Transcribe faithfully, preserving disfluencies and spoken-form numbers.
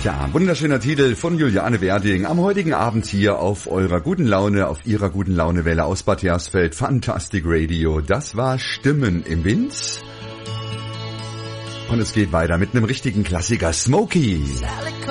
Tja, wunderschöner Titel von Juliane Werding am heutigen Abend hier auf eurer guten Laune, auf ihrer guten Launewelle aus Bad Hersfeld. Fantastic Radio. Das war Stimmen im Wind. Und es geht weiter mit einem richtigen Klassiker, Smokey.